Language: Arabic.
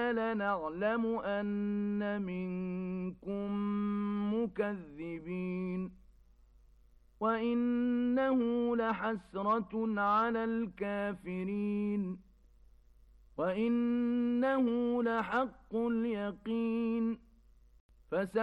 وإنا لنعلم أن منكم مكذبين وإنه لحسرة على الكافرين وإنه لحق اليقين